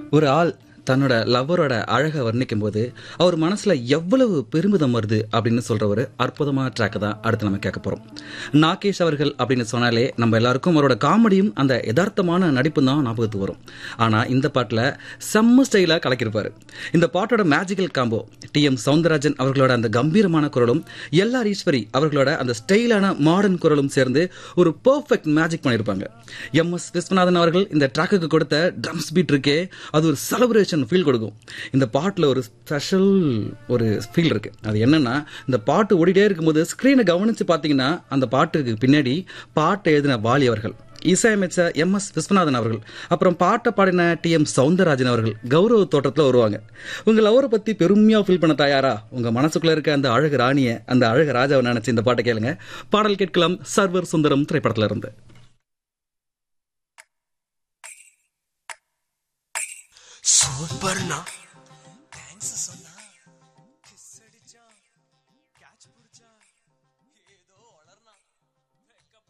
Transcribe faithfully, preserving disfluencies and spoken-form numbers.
ஒரு ஆள் தன்னோட லவ்வரோட அழகை வர்ணிக்கும் போது அவர் மனசுல எவ்வளவு பெருமிதம் வருது அப்படின்னு சொல்ற ஒரு அற்புதமான ட்ராக் தான் அடுத்து நம்ம கேட்க போறோம். நாகேஷ் அவர்கள் அப்படின்னு சொன்னாலே நம்ம எல்லாருக்கும் அவரோட காமெடியும் அந்த யதார்த்தமான நடிப்பும் தான் ஞாபகத்துக்கு வரும். ஆனா இந்த பாட்டுல செம்ம ஸ்டைலா கலக்கிருப்பாரு. இந்த பாட்டோட magical combo D M Soundararajan அவர்களோட அந்த கம்பீரமான குரலும் எல் ஆர் ஈஸ்வரி அவர்களோட அந்த ஸ்டைலான மாடர்ன் குரலும் சேர்ந்து ஒரு பெர்ஃபெக்ட் மேஜிக் பண்ணியிருப்பாங்க. எம் எஸ் விஸ்வநாதன் அவர்கள் இந்த ட்ராக்குக்கு கொடுத்த ட்ரம்ஸ் பீட் இருக்கே, அது ஒரு செலிப்ரேஷன் ஃபீல் கொடுக்கும். இந்த பாட்டில் ஒரு ஸ்பெஷல் ஒரு ஃபீல் இருக்கு. அது என்னன்னா, இந்த பாட்டு ஓடிட்டே இருக்கும்போது ஸ்கிரீனை கவனிச்சு பார்த்தீங்கன்னா அந்த பாட்டுக்கு பின்னாடி பாட்டை எழுதின வாலி அவர்கள், இசையமைச்ச எம் எஸ் விஸ்வநாதன் அவர்கள், அப்புறம் பாட்டை பாடின டி எம் சவுந்தரராஜன் அவர்கள் கௌரவ தோற்றத்தில் வருவாங்க. உங்க லவரை பத்தி பெருமையா ஃபீல் பண்ண தயாரா? உங்க மனசுக்குள்ள இருக்க அந்த அழகு ராணிய, அந்த அழகு ராஜாவை நினைச்சு இந்த பாட்டை கேளுங்க. பாடல் கேட்கலாம் சர்வர் சுந்தரம் திரைப்படத்துல இருந்து. சூப்பர்ண்ணா, தேங்க்ஸ்.